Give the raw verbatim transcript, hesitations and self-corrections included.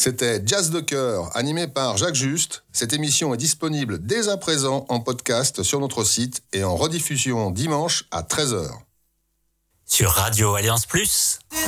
C'était Jazz de cœur, animé par Jacques Juste. Cette émission est disponible dès à présent en podcast sur notre site et en rediffusion dimanche à treize heures. Sur Radio Alliance Plus.